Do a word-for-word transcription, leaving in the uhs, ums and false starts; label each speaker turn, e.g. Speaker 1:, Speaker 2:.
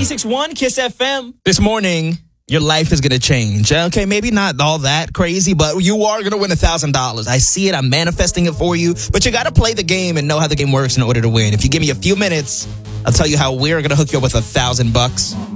Speaker 1: ninety-six point one Kiss F M. This morning, your life is going to change. Okay, maybe not all that crazy, but you are going to win one thousand dollars. I see it. I'm manifesting it for you. But you got to play the game and know how the game works in order to win. If you give me a few minutes, I'll tell you how we're going to hook you up with one thousand bucks.